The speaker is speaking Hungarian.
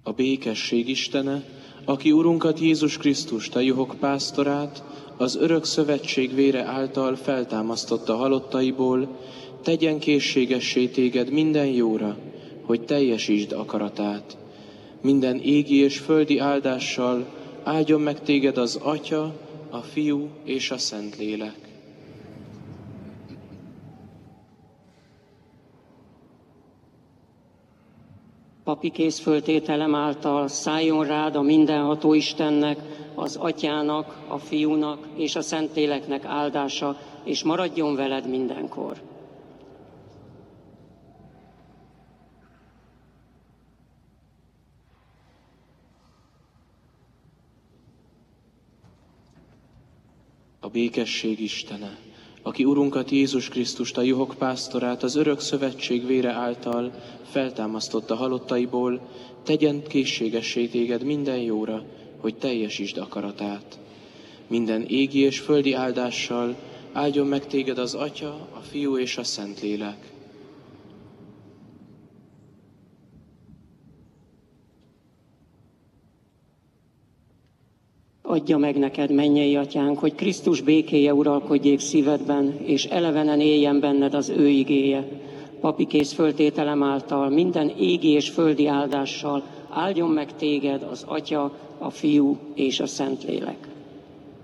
A békesség Istene, aki Urunkat Jézus Krisztust, a juhok pásztorát, az örök szövetség vére által feltámasztotta halottaiból, tegyen készségessé téged minden jóra, hogy teljesítsd akaratát. Minden égi és földi áldással áldjon meg téged az Atya, a Fiú és a Szentlélek. Papi készföltételem által szálljon rád a mindenható Istennek, az Atyának, a Fiúnak és a Szentléleknek áldása, és maradjon veled mindenkor. A békesség Istene, aki Urunkat Jézus Krisztust, a juhok pásztorát, az örök szövetség vére által feltámasztotta halottaiból, tegyen készségessé téged minden jóra, hogy teljesítsd akaratát. Minden égi és földi áldással áldjon meg téged az Atya, a Fiú és a Szentlélek. Adja meg neked, mennyei Atyánk, hogy Krisztus békéje uralkodjék szívedben, és elevenen éljen benned az ő igéje. Papi készföltételem által minden égi és földi áldással áldjon meg téged az Atya, a Fiú és a Szentlélek.